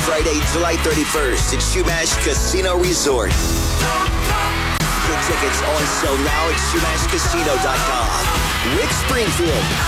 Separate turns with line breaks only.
Friday, July 31st at Chumash Casino Resort. Get tickets on sale now at ChumashCasino.com. Rick Springfield,